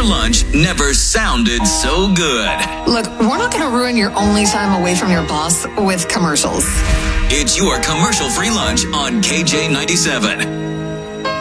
your lunch never sounded so good. Look, we're not going to ruin your only time away from your boss with commercials. It's your commercial-free lunch on KJ97.